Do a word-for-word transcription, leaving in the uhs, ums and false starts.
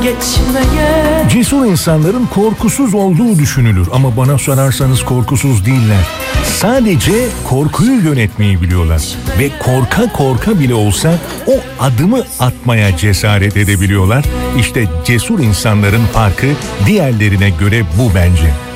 geçmeye. Cesur insanların korkusuz olduğu düşünülür ama bana sorarsanız korkusuz değiller. Sadece korkuyu yönetmeyi biliyorlar ve korka korka bile olsa o adımı atmaya cesaret edebiliyorlar. İşte cesur insanların farkı diğerlerine göre bu bence.